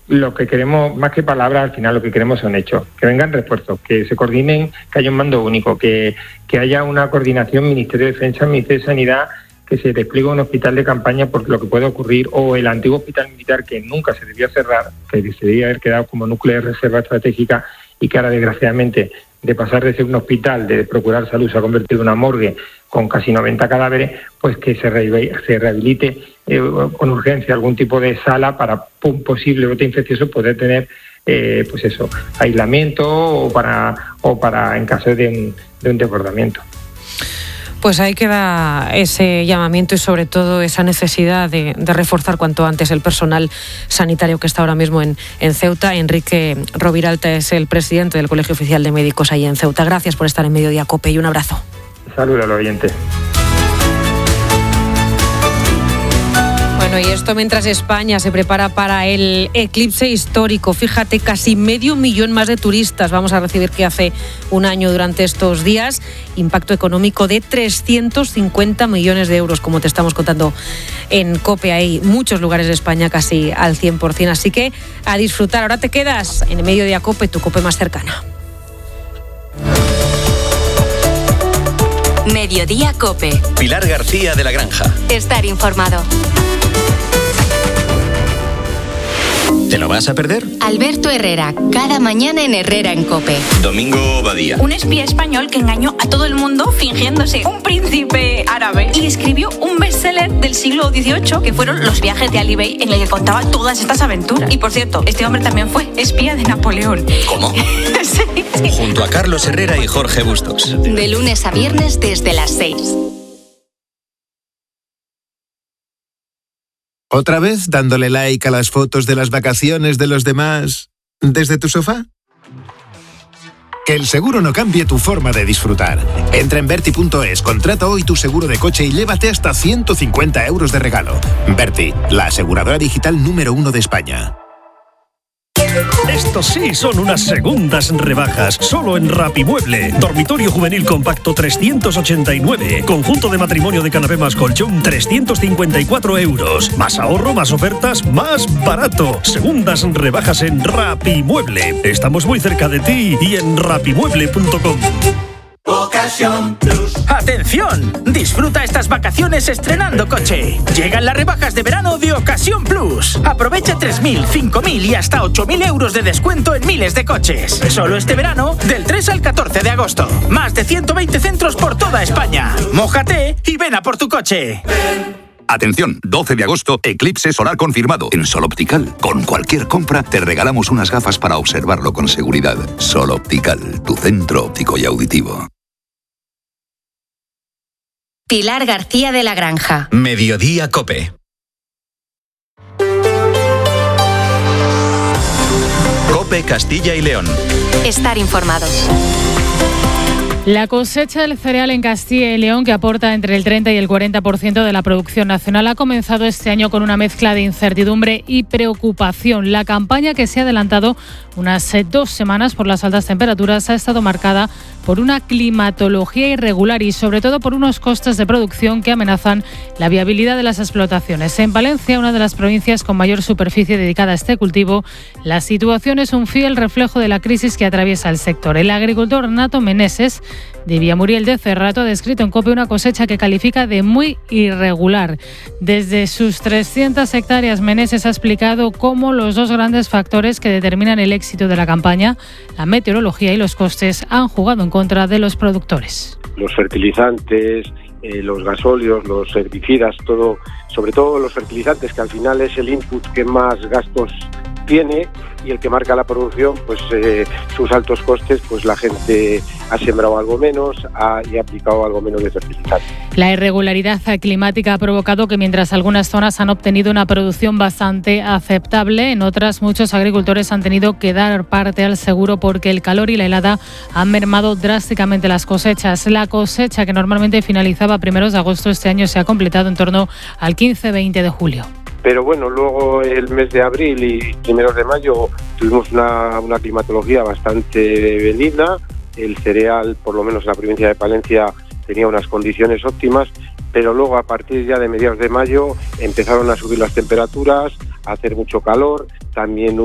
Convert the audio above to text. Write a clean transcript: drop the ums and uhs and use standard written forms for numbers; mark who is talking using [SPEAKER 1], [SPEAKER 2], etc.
[SPEAKER 1] lo que queremos, más que palabras, al final lo que queremos son hechos, que vengan refuerzos, que se coordinen, que haya un mando único, que haya una coordinación Ministerio de Defensa, Ministerio de Sanidad, que se despliegue un hospital de campaña por lo que puede ocurrir, o el antiguo hospital militar que nunca se debió cerrar, que se debía haber quedado como núcleo de reserva estratégica y que ahora desgraciadamente de pasar de ser un hospital, de procurar salud, se ha convertido en una morgue con casi 90 cadáveres, pues que se rehabilite con urgencia algún tipo de sala para un posible brote infeccioso poder tener aislamiento o para en caso de un desbordamiento.
[SPEAKER 2] Pues ahí queda ese llamamiento y sobre todo esa necesidad de reforzar cuanto antes el personal sanitario que está ahora mismo en Ceuta. Enrique Roviralta es el presidente del Colegio Oficial de Médicos ahí en Ceuta. Gracias por estar en Mediodía COPE y un abrazo.
[SPEAKER 1] Saludos a los oyentes.
[SPEAKER 2] Bueno, y esto mientras España se prepara para el eclipse histórico. Fíjate, casi 500.000 más de turistas vamos a recibir que hace un año durante estos días. Impacto económico de 350 millones de euros, como te estamos contando en COPE. Hay muchos lugares de España casi al 100%, así que a disfrutar. Ahora te quedas en Mediodía COPE, tu COPE más cercana.
[SPEAKER 3] Mediodía COPE.
[SPEAKER 4] Pilar García de la Granja.
[SPEAKER 3] Estar informado.
[SPEAKER 4] ¿Te lo vas a perder?
[SPEAKER 3] Alberto Herrera, cada mañana en Herrera en COPE.
[SPEAKER 4] Domingo Badía.
[SPEAKER 5] Un espía español que engañó a todo el mundo fingiéndose un príncipe árabe y escribió un bestseller del siglo XVIII que fueron Los viajes de Ali Bey, en el que contaba todas estas aventuras. Y por cierto, este hombre también fue espía de Napoleón.
[SPEAKER 4] ¿Cómo?
[SPEAKER 5] Sí.
[SPEAKER 4] Junto a Carlos Herrera y Jorge Bustos.
[SPEAKER 3] De lunes a viernes desde las 6.
[SPEAKER 6] ¿Otra vez dándole like a las fotos de las vacaciones de los demás desde tu sofá? Que el seguro no cambie tu forma de disfrutar. Entra en Verti.es, contrata hoy tu seguro de coche y llévate hasta 150 euros de regalo. Verti, la aseguradora digital número 1 de España.
[SPEAKER 7] Estos sí son unas segundas rebajas, solo en Rapimueble. Dormitorio juvenil compacto 389. Conjunto de matrimonio de canapé más colchón 354 euros. Más ahorro, más ofertas, más barato. Segundas rebajas en Rapimueble. Estamos muy cerca de ti y en rapimueble.com.
[SPEAKER 8] Ocasión Plus.
[SPEAKER 9] ¡Atención! Disfruta estas vacaciones estrenando coche. Llegan las rebajas de verano de Ocasión Plus. Aprovecha 3.000, 5.000 y hasta 8.000 euros de descuento en miles de coches. Solo este verano, del 3 al 14 de agosto. Más de 120 centros por toda España. Mójate y ven a por tu coche.
[SPEAKER 10] Atención, 12 de agosto, eclipse solar confirmado en Sol Optical. Con cualquier compra te regalamos unas gafas para observarlo con seguridad. Sol Optical, tu centro óptico y auditivo.
[SPEAKER 3] Pilar García de la Granja.
[SPEAKER 4] Mediodía COPE. COPE Castilla y León.
[SPEAKER 3] Estar informado.
[SPEAKER 11] La cosecha del cereal en Castilla y León, que aporta entre el 30 y el 40% de la producción nacional, ha comenzado este año con una mezcla de incertidumbre y preocupación. La campaña, que se ha adelantado unas 2 semanas por las altas temperaturas, ha estado marcada por una climatología irregular y sobre todo por unos costes de producción que amenazan la viabilidad de las explotaciones. En Valencia, una de las provincias con mayor superficie dedicada a este cultivo, la situación es un fiel reflejo de la crisis que atraviesa el sector. El agricultor Nato Meneses, de Villamuriel de Cerrato, ha descrito en COPE una cosecha que califica de muy irregular. Desde sus 300 hectáreas, Meneses ha explicado cómo los 2 grandes factores que determinan el éxito de la campaña, la meteorología y los costes, han jugado en contra de los productores.
[SPEAKER 12] Los fertilizantes, los gasóleos, los herbicidas, todo, sobre todo los fertilizantes, que al final es el input que más gastos tiene y el que marca la producción, pues sus altos costes, pues la gente ha sembrado algo menos y ha aplicado algo menos de fertilizante.
[SPEAKER 11] La irregularidad climática ha provocado que mientras algunas zonas han obtenido una producción bastante aceptable, en otras muchos agricultores han tenido que dar parte al seguro porque el calor y la helada han mermado drásticamente las cosechas. La cosecha, que normalmente finalizaba a primeros de agosto, este año se ha completado en torno al 15-20 de julio.
[SPEAKER 12] Pero bueno, luego el mes de abril y primeros de mayo tuvimos una climatología bastante benigna. El cereal, por lo menos en la provincia de Palencia, tenía unas condiciones óptimas, pero luego a partir ya de mediados de mayo empezaron a subir las temperaturas, a hacer mucho calor, también